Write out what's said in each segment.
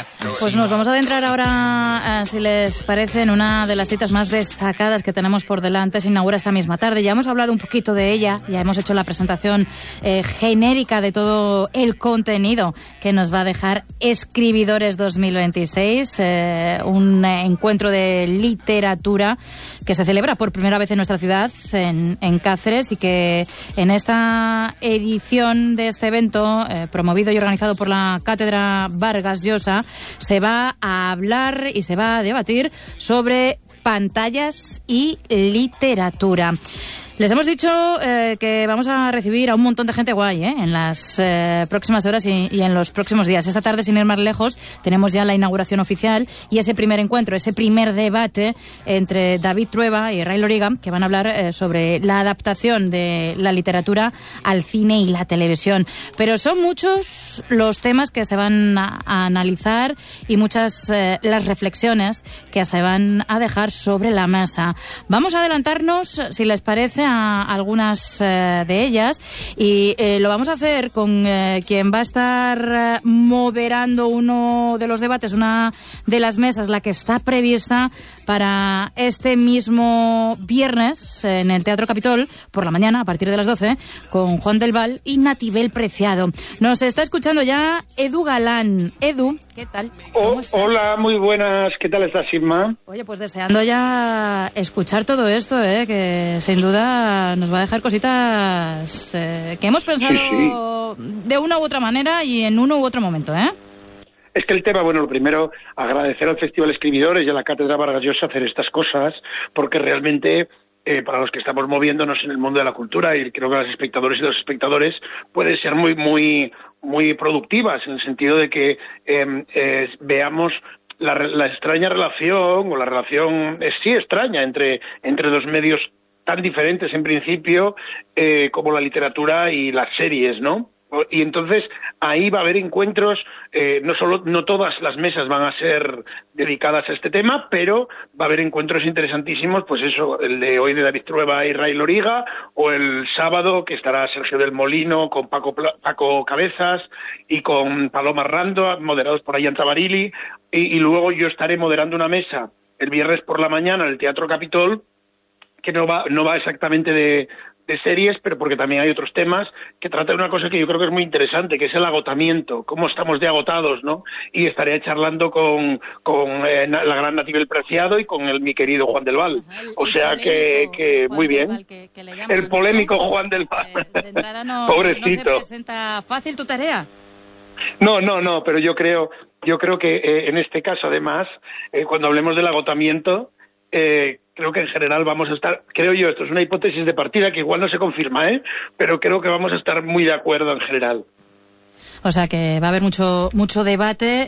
Pues nos vamos a adentrar ahora, si les parece, en una de las citas más destacadas que tenemos por delante. Se inaugura esta misma tarde. Ya hemos hablado un poquito de ella, ya hemos hecho la presentación genérica de todo el contenido que nos va a dejar Escribidores 2026, un encuentro de literatura que se celebra por primera vez en nuestra ciudad, en Cáceres, y que en esta edición de este evento, promovido y organizado por la Cátedra Vargas Llosa, se va a hablar y se va a debatir sobre pantallas y literatura. Les hemos dicho que vamos a recibir a un montón de gente guay en las próximas horas y en los próximos días. Esta tarde, sin ir más lejos, tenemos ya la inauguración oficial y ese primer encuentro, ese primer debate entre David Trueba y Ray Loriga, que van a hablar sobre la adaptación de la literatura al cine y la televisión. Pero son muchos los temas que se van a analizar y muchas las reflexiones que se van a dejar sobre la mesa. Vamos a adelantarnos, si les parece, a algunas de ellas, y lo vamos a hacer con quien va a estar moderando uno de los debates, una de las mesas, la que está prevista para este mismo viernes en el Teatro Capitol por la mañana a partir de las 12, con Juan del Val y Natibel Preciado. Nos está escuchando ya Edu Galán. Edu, ¿qué tal? Hola, muy buenas. ¿Qué tal estás, Inma? Oye, pues deseando ya escuchar todo esto, que sin duda nos va a dejar cositas que hemos pensado de una u otra manera y en uno u otro momento, Es que el tema, bueno, lo primero, agradecer al Festival Escribidores y a la Cátedra Vargas Llosa hacer estas cosas, porque realmente para los que estamos moviéndonos en el mundo de la cultura, y creo que las espectadores y los espectadores pueden ser muy, muy, muy productivas, en el sentido de que veamos la extraña relación, o la relación sí extraña entre dos medios tan diferentes en principio como la literatura y las series, ¿no? Y entonces ahí va a haber encuentros, no todas las mesas van a ser dedicadas a este tema, pero va a haber encuentros interesantísimos, pues eso, el de hoy de David Trueba y Ray Loriga, o el sábado que estará Sergio del Molino con Paco Cabezas y con Paloma Rando, moderados por Ayanta Barili, y luego yo estaré moderando una mesa el viernes por la mañana en el Teatro Capitol, que no va exactamente de series, pero porque también hay otros temas que trata de una cosa que yo creo que es muy interesante, que es el agotamiento, cómo estamos de agotados, ¿no? Y estaré charlando con la gran Natibel Preciado y con mi querido Juan del Val. O sea que muy bien. El polémico Juan del Val. De entrada pobrecito. No se presenta fácil tu tarea. No, pero yo creo que en este caso, además, cuando hablemos del agotamiento, creo que en general vamos a estar, esto es una hipótesis de partida que igual no se confirma, pero creo que vamos a estar muy de acuerdo en general. O sea que va a haber mucho debate,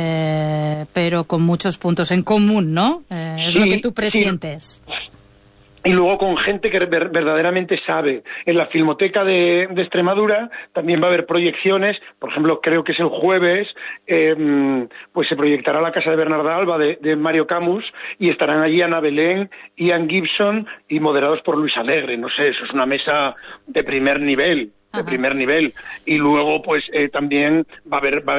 pero con muchos puntos en común, ¿no? Es lo que tú presientes. Sí. Y luego con gente que verdaderamente sabe. En la Filmoteca de Extremadura también va a haber proyecciones. Por ejemplo, creo que es el jueves, pues se proyectará La Casa de Bernarda Alba de Mario Camus, y estarán allí Ana Belén, Ian Gibson, y moderados por Luis Alegre. No sé, eso es una mesa de primer nivel. Y luego pues también va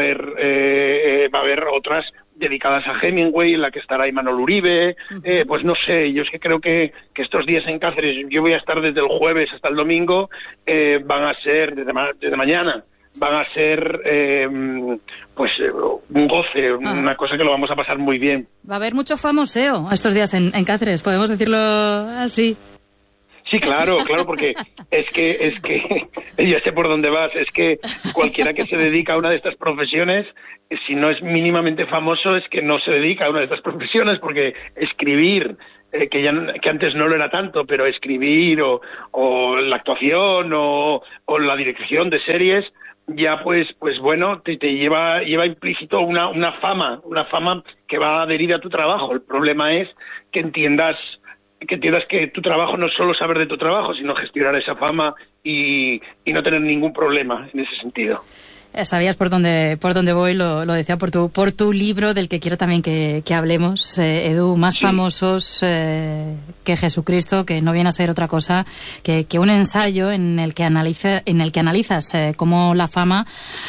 a haber otras dedicadas a Hemingway, en la que estará Imanol Uribe. Pues no sé, yo es que creo que estos días en Cáceres, yo voy a estar desde el jueves hasta el domingo, van a ser desde mañana, van a ser pues un goce, una cosa que lo vamos a pasar muy bien. Va a haber mucho famoseo estos días en Cáceres, podemos decirlo así. Sí, claro, porque es que ya sé por dónde vas, es que cualquiera que se dedica a una de estas profesiones, si no es mínimamente famoso, es que no se dedica a una de estas profesiones, porque escribir, que antes no lo era tanto, pero escribir o la actuación o la dirección de series, ya pues bueno, te lleva implícito una fama que va adherida a tu trabajo. El problema es que entiendas que tu trabajo no es solo saber de tu trabajo, sino gestionar esa fama y no tener ningún problema en ese sentido. Sabías por dónde voy, lo decía por tu libro, del que quiero también que hablemos, Edu, más famosos que Jesucristo, que no viene a ser otra cosa que un ensayo en el que analizas cómo la fama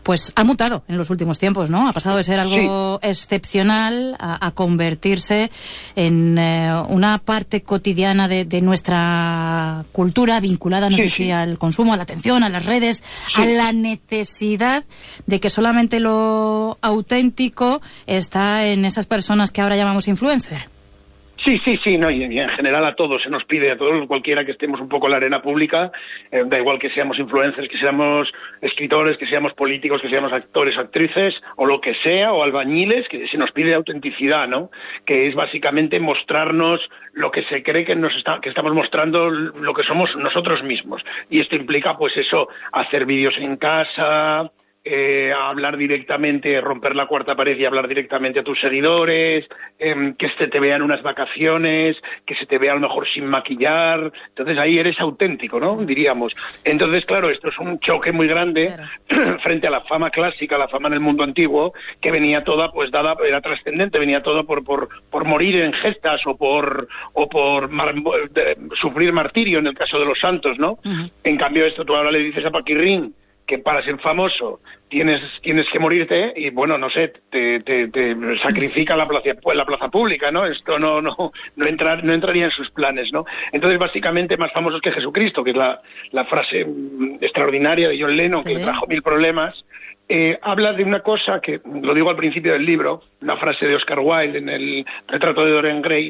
pues ha mutado en los últimos tiempos, ¿no? Ha pasado de ser algo excepcional a convertirse en una parte cotidiana de nuestra cultura, vinculada, no sé si al consumo, a la atención, a las redes, a la necesidad de que solamente lo auténtico está en esas personas que ahora llamamos influencer. Sí, no, y en general a todos se nos pide, a todos, cualquiera que estemos un poco en la arena pública, da igual que seamos influencers, que seamos escritores, que seamos políticos, que seamos actores, actrices, o lo que sea, o albañiles, que se nos pide autenticidad, ¿no? Que es básicamente mostrarnos lo que se cree que estamos mostrando, lo que somos nosotros mismos. Y esto implica, pues eso, hacer vídeos en casa, hablar directamente, romper la cuarta pared y hablar directamente a tus seguidores, que te vean unas vacaciones, que se te vea a lo mejor sin maquillar. Entonces ahí eres auténtico, ¿no? Diríamos. Entonces, claro, esto es un choque muy grande frente a la fama clásica, la fama en el mundo antiguo, que venía toda, pues dada, era trascendente, venía toda por morir en gestas o por sufrir martirio en el caso de los santos, ¿no? En cambio, esto tú ahora le dices a Paquirrín que para ser famoso tienes que morirte y, bueno, no sé, te sacrifica la plaza pública, ¿no? Esto no entraría en sus planes, ¿no? Entonces, básicamente, más famosos que Jesucristo, que es la frase extraordinaria de John Lennon, que le trajo 1000 problemas, habla de una cosa que, lo digo al principio del libro, una frase de Oscar Wilde en el retrato de Dorian Gray,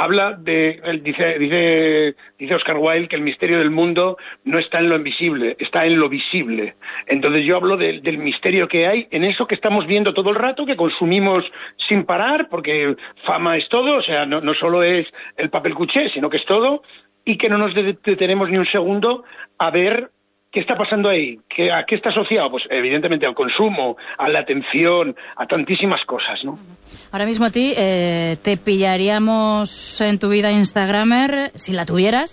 dice Oscar Wilde que el misterio del mundo no está en lo invisible, está en lo visible. Entonces yo hablo del misterio que hay en eso que estamos viendo todo el rato, que consumimos sin parar, porque fama es todo, o sea, no solo es el papel cuché, sino que es todo, y que no nos detenemos ni un segundo a ver ¿qué está pasando ahí? ¿A qué está asociado? Pues evidentemente al consumo, a la atención, a tantísimas cosas, ¿no? Ahora mismo a ti te pillaríamos en tu vida Instagramer, si la tuvieras,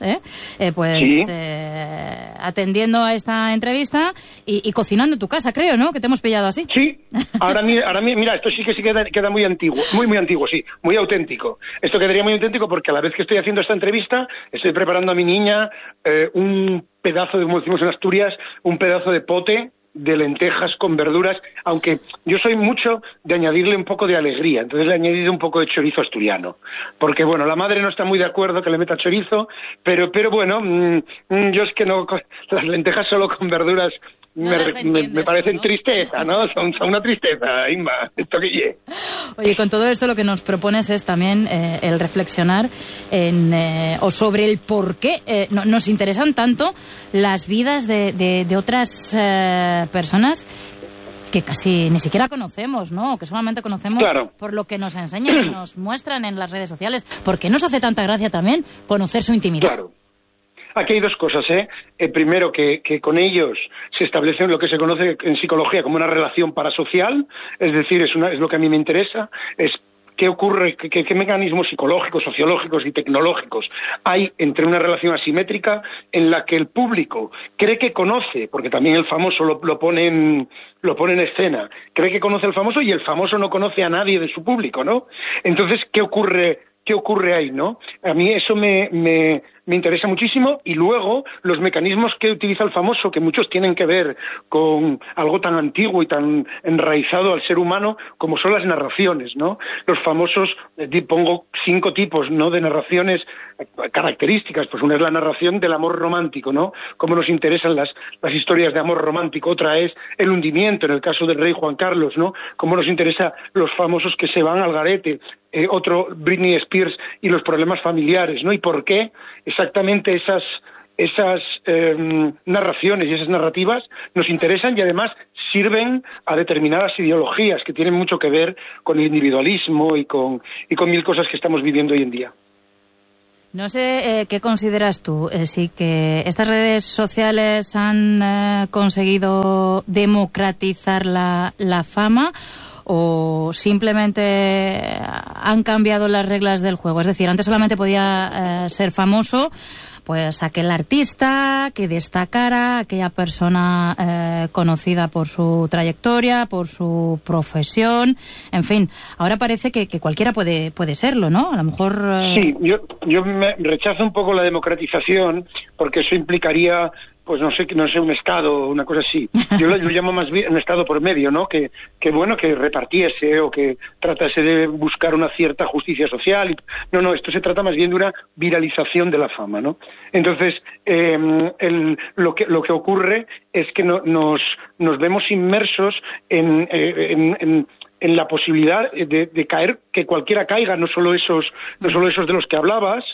atendiendo a esta entrevista y cocinando en tu casa, creo, ¿no? Que te hemos pillado así. Sí, ahora mira, esto sí que queda muy antiguo, muy antiguo, sí, muy auténtico. Esto quedaría muy auténtico porque a la vez que estoy haciendo esta entrevista, estoy preparando a mi niña un pedazo de, como decimos en Asturias, un pedazo de pote de lentejas con verduras, aunque yo soy mucho de añadirle un poco de alegría, entonces le he añadido un poco de chorizo asturiano, porque bueno, la madre no está muy de acuerdo que le meta chorizo, pero bueno, yo es que no, las lentejas solo con verduras me parecen, ¿no? Tristeza, ¿no? Son una tristeza, Inma, esto que lleve. Oye, con todo esto lo que nos propones es también el reflexionar o sobre el por qué nos interesan tanto las vidas de otras personas que casi ni siquiera conocemos, ¿no? Que solamente conocemos por lo que nos enseñan y nos muestran en las redes sociales. ¿Por qué nos hace tanta gracia también conocer su intimidad? Claro. Aquí hay dos cosas, primero, que con ellos se establece lo que se conoce en psicología como una relación parasocial, es decir, es lo que a mí me interesa, es qué ocurre, qué mecanismos psicológicos, sociológicos y tecnológicos hay entre una relación asimétrica en la que el público cree que conoce, porque también el famoso lo pone en escena, cree que conoce al famoso y el famoso no conoce a nadie de su público, ¿no? Entonces, ¿qué ocurre ahí, no? A mí eso me interesa muchísimo, y luego los mecanismos que utiliza el famoso, que muchos tienen que ver con algo tan antiguo y tan enraizado al ser humano como son las narraciones, ¿no? Los famosos, pongo 5 tipos, ¿no?, de narraciones características. Pues una es la narración del amor romántico, ¿no? Cómo nos interesan las historias de amor romántico. Otra es el hundimiento, en el caso del rey Juan Carlos, ¿no? Cómo nos interesa los famosos que se van al garete. Otro, Britney Spears y los problemas familiares, ¿no? Y por qué exactamente esas narraciones y esas narrativas nos interesan y además sirven a determinadas ideologías que tienen mucho que ver con el individualismo y con 1000 cosas que estamos viviendo hoy en día. No sé qué consideras tú, si que estas redes sociales han conseguido democratizar la fama o simplemente han cambiado las reglas del juego. Es decir, antes solamente podía ser famoso pues aquel artista que destacara, aquella persona conocida por su trayectoria, por su profesión, en fin. Ahora parece que cualquiera puede serlo, ¿no? A lo mejor... Sí, yo me rechazo un poco la democratización, porque eso implicaría pues no sé, un estado, una cosa así. Yo lo llamo más bien un estado por medio, ¿no? Que bueno, que repartiese o que tratase de buscar una cierta justicia social. No, esto se trata más bien de una viralización de la fama, ¿no? Entonces, lo que ocurre es que nos vemos inmersos en la posibilidad de caer, que cualquiera caiga, no solo esos de los que hablabas,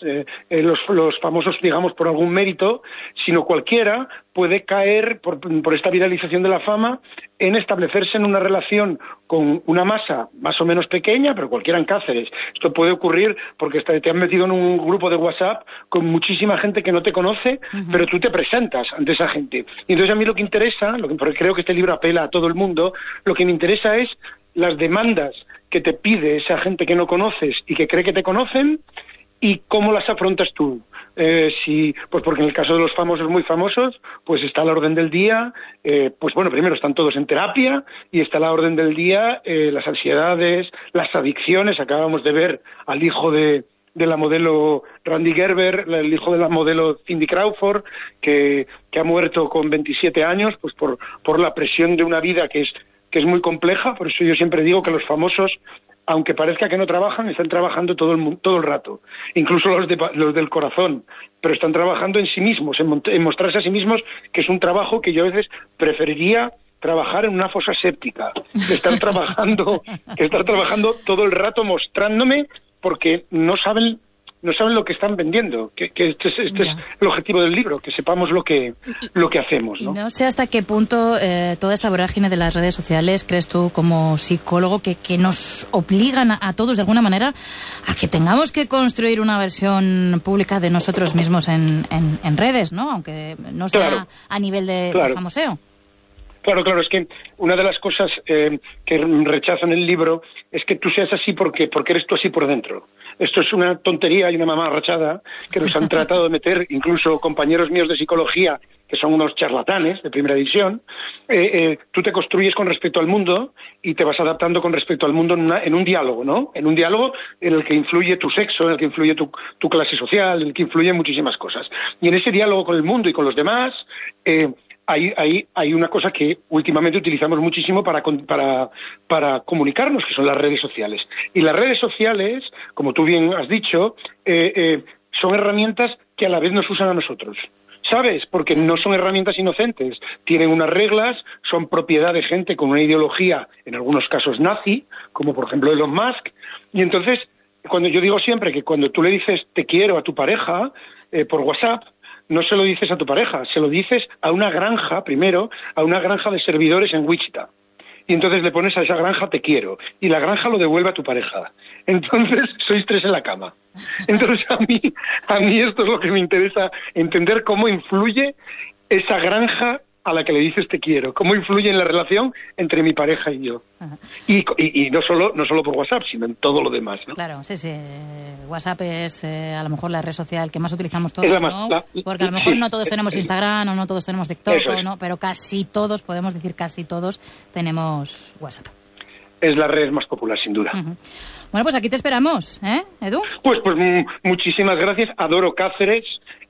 los famosos, digamos, por algún mérito, sino cualquiera puede caer por esta viralización de la fama en establecerse en una relación con una masa más o menos pequeña, pero cualquiera en Cáceres. Esto puede ocurrir porque te han metido en un grupo de WhatsApp con muchísima gente que no te conoce, pero tú te presentas ante esa gente. Y entonces a mí lo que interesa, porque creo que este libro apela a todo el mundo, lo que me interesa es las demandas que te pide esa gente que no conoces y que cree que te conocen, y cómo las afrontas tú. Pues porque en el caso de los famosos muy famosos, pues está a la orden del día, pues bueno, primero están todos en terapia, y está a la orden del día las ansiedades, las adicciones. Acabamos de ver al hijo de la modelo Randy Gerber, el hijo de la modelo Cindy Crawford, que ha muerto con 27 años, pues por la presión de una vida que es muy compleja. Por eso yo siempre digo que los famosos, aunque parezca que no trabajan, están trabajando todo el rato, incluso los del corazón, pero están trabajando en sí mismos, en mostrarse a sí mismos, que es un trabajo que yo a veces preferiría trabajar en una fosa séptica, que estar trabajando todo el rato mostrándome, porque no saben lo que están vendiendo, que este es el objetivo del libro, que sepamos lo que hacemos, ¿no? Y no sé hasta qué punto toda esta vorágine de las redes sociales, crees tú como psicólogo, que nos obligan a todos de alguna manera a que tengamos que construir una versión pública de nosotros mismos en redes, ¿no? Aunque no sea a nivel de famoseo. Claro, es que una de las cosas que rechazo en el libro es que tú seas así porque eres tú así por dentro. Esto es una tontería y una mamarrachada que nos han tratado de meter, incluso compañeros míos de psicología, que son unos charlatanes de primera división. Tú te construyes con respecto al mundo y te vas adaptando con respecto al mundo en un diálogo, ¿no? En un diálogo en el que influye tu sexo, en el que influye tu clase social, en el que influyen muchísimas cosas. Y en ese diálogo con el mundo y con los demás, hay una cosa que últimamente utilizamos muchísimo para comunicarnos, que son las redes sociales. Y las redes sociales, como tú bien has dicho, son herramientas que a la vez nos usan a nosotros. ¿Sabes? Porque no son herramientas inocentes. Tienen unas reglas, son propiedad de gente con una ideología, en algunos casos nazi, como por ejemplo Elon Musk. Y entonces, cuando yo digo siempre que cuando tú le dices te quiero a tu pareja por WhatsApp, no se lo dices a tu pareja, se lo dices a una granja, primero, a una granja de servidores en Wichita. Y entonces le pones a esa granja te quiero, y la granja lo devuelve a tu pareja. Entonces sois tres en la cama. Entonces a mí esto es lo que me interesa, entender cómo influye esa granja a la que le dices te quiero, cómo influye en la relación entre mi pareja y yo. Y no solo por WhatsApp, sino en todo lo demás, ¿no? Claro, sí. WhatsApp es a lo mejor la red social que más utilizamos todos, ¿no? Porque a lo mejor no todos tenemos Instagram o no todos tenemos TikTok, ¿no? Pero casi todos, podemos decir casi todos, tenemos WhatsApp. Es la red más popular, sin duda. Bueno, pues aquí te esperamos, Edu. Pues muchísimas gracias. Adoro Cáceres.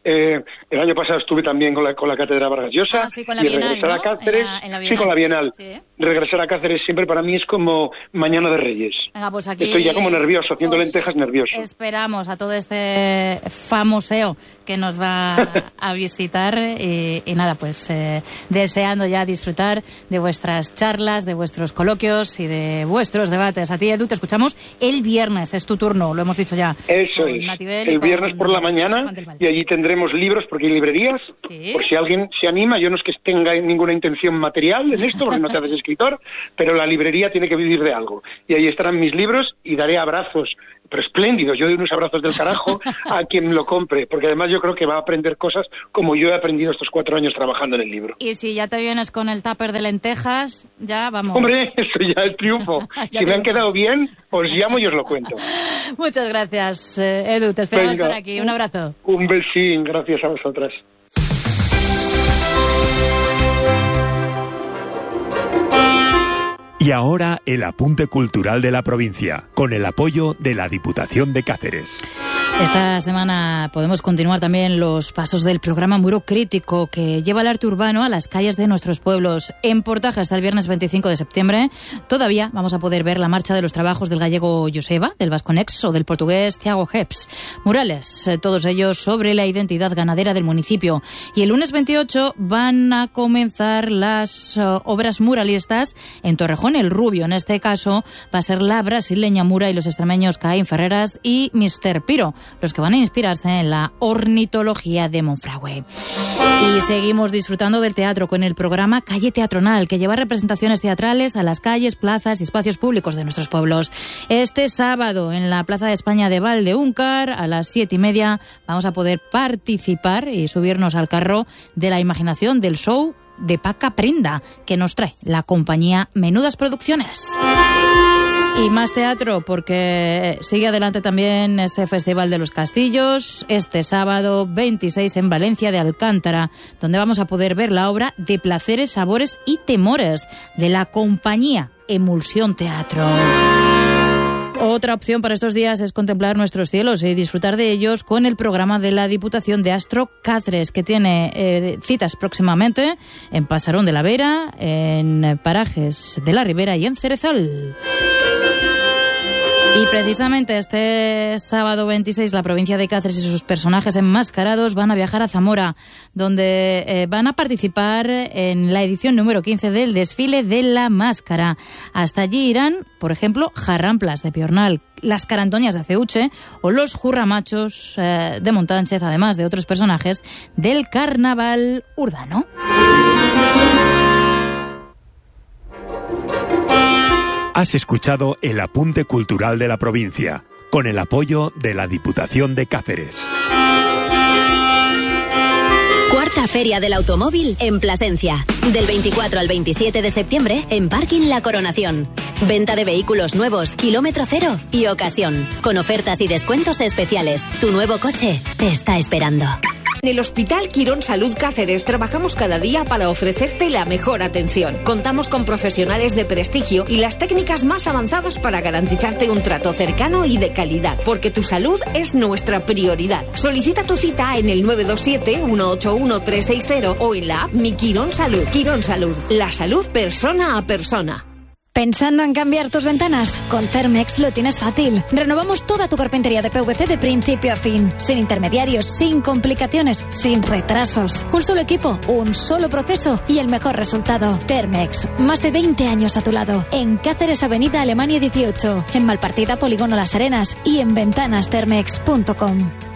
El año pasado estuve también con la Cátedra Vargas Llosa. Sí, con la Bienal, regresar a Cáceres, en la Bienal. Sí, con la Bienal. Sí. Regresar a Cáceres siempre para mí es como Mañana de Reyes. Venga, pues aquí estoy ya como nervioso, haciendo lentejas nervioso. Esperamos a todo este famoseo que nos va a visitar y nada, pues deseando ya disfrutar de vuestras charlas, de vuestros coloquios y de vuestros debates. A ti, Edu, te escuchamos el viernes, es tu turno, lo hemos dicho ya. Eso es, el viernes por la mañana, y allí tendremos libros, porque hay librerías, ¿sí? Por si alguien se anima. Yo no es que tenga ninguna intención material en esto, porque no te haces escritor, pero la librería tiene que vivir de algo. Y ahí estarán mis libros y daré abrazos, pero espléndidos. Yo doy unos abrazos del carajo a quien lo compre, porque además yo creo que va a aprender cosas como yo he aprendido estos 4 años trabajando en el libro. Y si ya te vienes con el tupper de lentejas, ya vamos. Hombre, eso ya es triunfo. Si me han quedado bien, os llamo y os lo cuento. Muchas gracias, Edu. Te esperamos por aquí. Un abrazo. Un besín. Gracias a vosotras. Y ahora el apunte cultural de la provincia, con el apoyo de la Diputación de Cáceres. Esta semana podemos continuar también los pasos del programa Muro Crítico, que lleva el arte urbano a las calles de nuestros pueblos. En Portaje hasta el viernes 25 de septiembre todavía vamos a poder ver la marcha de los trabajos del gallego Joseba, del vasco Nex o del portugués Thiago Heps. Murales, todos ellos sobre la identidad ganadera del municipio. Y el lunes 28 van a comenzar las obras muralistas en Torrejón el Rubio. En este caso va a ser la brasileña Mura y los extremeños Caín Ferreras y Mr. Piro, los que van a inspirarse en la ornitología de Monfragüe. Y seguimos disfrutando del teatro con el programa Calle Teatronal, que lleva representaciones teatrales a las calles, plazas y espacios públicos de nuestros pueblos. Este sábado, en la Plaza de España de Valdeúncar, a las 7:30, vamos a poder participar y subirnos al carro de la imaginación del show de Paca Prenda, que nos trae la compañía Menudas Producciones. Y más teatro, porque sigue adelante también ese Festival de los Castillos, este sábado 26 en Valencia de Alcántara, donde vamos a poder ver la obra de Placeres, Sabores y Temores, de la compañía Emulsión Teatro. Otra opción para estos días es contemplar nuestros cielos y disfrutar de ellos con el programa de la Diputación de Astro Cáceres, que tiene citas próximamente en Pasarón de la Vera, en Parajes de la Ribera y en Cerezal. Y precisamente este sábado 26 la provincia de Cáceres y sus personajes enmascarados van a viajar a Zamora, donde van a participar en la edición número 15 del Desfile de la Máscara. Hasta allí irán, por ejemplo, Jarramplas de Piornal, las Carantoñas de Ceuche o los Jurramachos de Montánchez, además de otros personajes del carnaval urbano. Has escuchado el apunte cultural de la provincia, con el apoyo de la Diputación de Cáceres. Cuarta Feria del Automóvil en Plasencia. Del 24 al 27 de septiembre en Parking La Coronación. Venta de vehículos nuevos, kilómetro cero y ocasión. Con ofertas y descuentos especiales. Tu nuevo coche te está esperando. En el Hospital Quirón Salud Cáceres trabajamos cada día para ofrecerte la mejor atención. Contamos con profesionales de prestigio y las técnicas más avanzadas para garantizarte un trato cercano y de calidad, porque tu salud es nuestra prioridad. Solicita tu cita en el 927-181-360 o en la app Mi Quirón Salud. Quirón Salud, la salud persona a persona. ¿Pensando en cambiar tus ventanas? Con Thermex lo tienes fácil. Renovamos toda tu carpintería de PVC de principio a fin. Sin intermediarios, sin complicaciones, sin retrasos. Un solo equipo, un solo proceso y el mejor resultado. Thermex, más de 20 años a tu lado. En Cáceres, Avenida Alemania 18. En Malpartida, Polígono Las Arenas. Y en ventanasthermex.com.